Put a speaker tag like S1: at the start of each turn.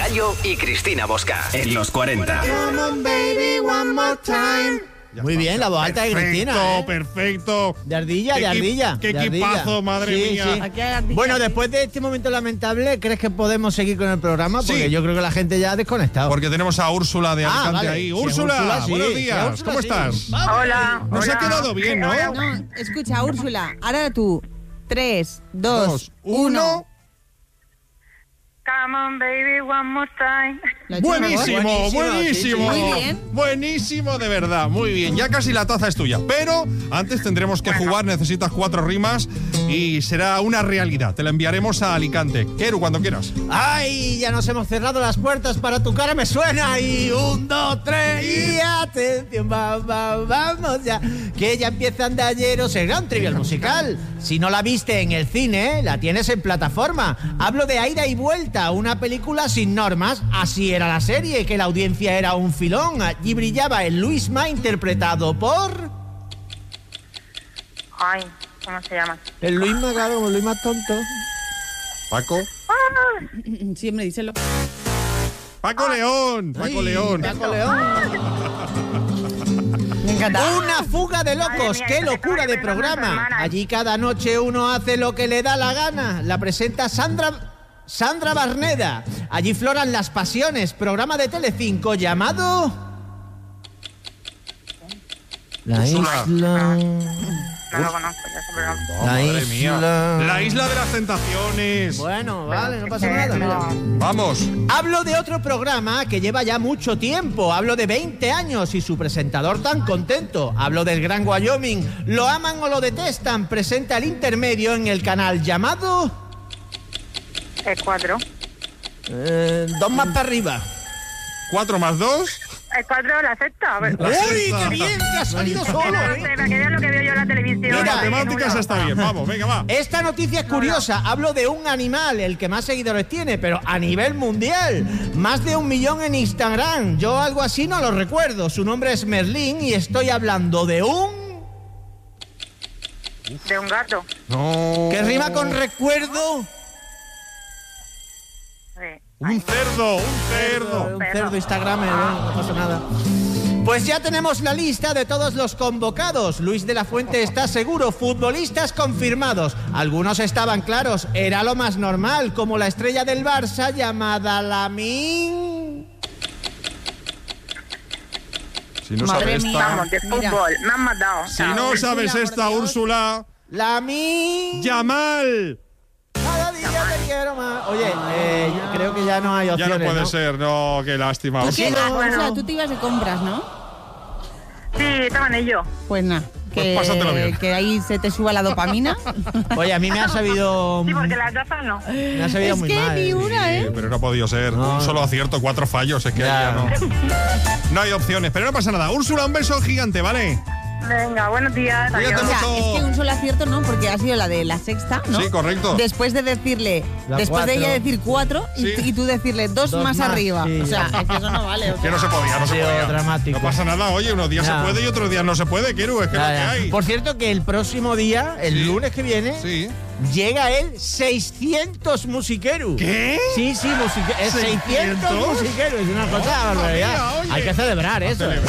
S1: Yayo y Cristina Bosca en los 40.
S2: Come on, baby, one more time.
S3: Muy bien, la voz alta de Cristina.
S4: Perfecto.
S3: De ardilla, de ardilla.
S4: Qué
S3: de ardilla.
S4: equipazo, madre mía.
S3: Sí.
S5: Aquí hay ardilla.
S3: Bueno, después de este momento lamentable, ¿crees que podemos seguir con el programa? Porque
S4: Sí.
S3: yo creo que la gente ya ha desconectado.
S4: Porque tenemos a Úrsula de Alicante
S3: vale.
S4: ahí.
S3: Sí,
S4: Úrsula,
S3: Úrsula, sí.
S4: buenos
S3: Sí,
S4: días.
S3: Úrsula,
S4: ¿Cómo
S3: sí.
S4: estás?
S6: Hola.
S4: Nos
S6: hola.
S4: ha quedado bien, ¿no?
S5: No, escucha, Úrsula, ahora tú. 3, 2, 1.
S4: 1.
S6: Come on, baby, one more time.
S4: Buenísimo,
S3: Buenísimo,
S4: buenísimo.
S5: sí, sí. Muy bien.
S4: Buenísimo, de verdad, muy bien. Ya casi la taza es tuya. Pero antes tendremos que jugar, necesitas 4 rimas y será una realidad. Te la enviaremos a Alicante. Keru, cuando quieras.
S3: ¡Ay! Ya nos hemos cerrado las puertas para tu cara, me suena. Y 1, 2, 3. Y atención, vamos ya. Que ya empieza Andallero. Será un trivial musical. Si no la viste en el cine, la tienes en plataforma. Hablo de Ida y Vuelta, una película sin normas. Así era la serie, que la audiencia era un filón. Allí brillaba el Luisma, interpretado por...
S6: Ay, ¿cómo se llama?
S3: El Luisma, claro, como el Luisma tonto.
S4: Paco.
S5: Siempre díselo.
S4: Paco León. Paco
S3: Ay,
S4: León.
S3: Paco León.
S5: Me encanta.
S3: Una fuga de locos,
S6: Madre mía,
S3: qué
S6: esto que
S3: locura
S6: estaba
S3: de
S6: pensando en tu
S3: programa.
S6: hermana.
S3: Allí cada noche uno hace lo que le da la gana. La presenta Sandra Barneda. Allí floran las pasiones, programa de Telecinco llamado... La
S4: Úrsula.
S3: isla...
S6: No lo conozco, ya ese programa.
S4: Oh,
S3: La
S4: madre
S3: isla.
S4: mía. La isla de las tentaciones.
S3: Bueno, vale, no pasa nada. Mira.
S4: Vamos.
S3: Hablo de otro programa que lleva ya mucho tiempo. Hablo de 20 años y su presentador tan contento. Hablo del Gran Wyoming. Lo aman o lo detestan. Presenta el intermedio en el canal llamado...
S6: El 4.
S3: 2 más para arriba.
S4: 4 más 2.
S6: El 4 la sexta. A ver.
S3: ¡Uy, qué bien! ¡Te ha salido solo!
S6: No sé, para que vean lo que veo yo en la televisión.
S3: Mira,
S4: Matemáticas está bien. Vamos, venga, va.
S3: Esta noticia es curiosa. Hablo de un animal, el que más seguidores tiene, pero a nivel mundial. Más de 1 millón en Instagram. Yo algo así no lo recuerdo. Su nombre es Merlín y estoy hablando de un...
S6: De un gato.
S4: No.
S3: ¿Qué rima con recuerdo?
S6: Sí.
S4: Un cerdo, un cerdo.
S3: Un cerdo Instagramer, no pasa nada. Pues ya tenemos la lista de todos los convocados. Luis de la Fuente está seguro, futbolistas confirmados. Algunos estaban claros, era lo más normal, como la estrella del Barça llamada Lamine.
S4: Si no
S5: Madre
S4: sabes
S5: mía.
S4: esta.
S6: Vamos, de
S5: Mira.
S6: fútbol. Me han matado.
S4: Si no sabes
S5: Úrsula,
S4: esta,
S5: por Dios.
S4: Úrsula.
S3: Lamine.
S4: Yamal.
S3: Cada día te quiero más. Oye, yo creo que ya no hay
S4: Ya
S3: opciones,
S4: no puede ser, no, qué lástima.
S5: ¿Tú qué?
S4: Úrsula.
S6: bueno.
S5: Úrsula, tú te ibas de compras, ¿no?
S6: Sí, estaban ellos.
S5: Pues nada.
S4: Pues pásatelo bien.
S5: Que ahí se te suba la dopamina.
S3: Oye, a mí me ha sabido...
S6: Sí, porque las gafas no.
S3: Me ha sabido
S5: Es
S3: muy
S5: que
S3: mal.
S5: ni una,
S4: Sí,
S5: ¿eh?
S4: pero no ha podido ser.
S3: No.
S4: Un solo acierto, 4 fallos. Es que
S3: Ya.
S4: ya no. No hay opciones, pero no pasa nada. Úrsula, un beso gigante, ¿vale?
S6: Venga, buenos días.
S4: Cuídate
S6: Adiós.
S5: O sea,
S4: mucho.
S5: es que un solo acierto no, porque ha sido la de la sexta, ¿no?
S4: Sí, correcto.
S5: Después de decirle,
S3: La
S5: después de ella
S3: cuatro.
S5: decir 4
S4: Sí.
S5: y tú decirle 2
S3: Dos
S5: más
S3: más,
S5: arriba.
S3: sí.
S5: O sea, es que eso no vale.
S4: Que no se podía, no
S3: Ha
S4: se
S3: sido
S4: podía.
S3: dramático.
S4: No pasa nada, oye, unos días
S3: Ya.
S4: se puede y otros días no se puede, Keru, es que es lo que
S3: Ya.
S4: hay.
S3: Por cierto, que el próximo día, el
S4: Sí.
S3: lunes que viene,
S4: Sí.
S3: llega el 600 musiqueru.
S4: ¿Qué?
S3: Sí, 600
S4: ¿600?
S3: musiqueru. Es una cosa barbaridad.
S4: Oye.
S3: Hay que celebrar eso.